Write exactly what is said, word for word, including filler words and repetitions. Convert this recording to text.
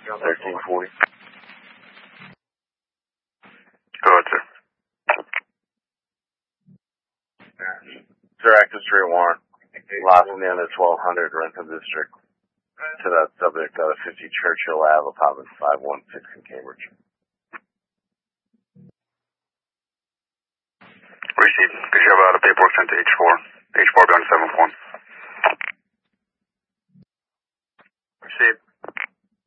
thirteen forty. Go ahead, sir. Sir, active street warrant. Los Angeles twelve hundred, Rentham District. To that subject, out of fifty Churchill Ave, apartment five one six in Cambridge. Received. Could you have uh, the paperwork sent to H four? H four be on the seventh one. Received.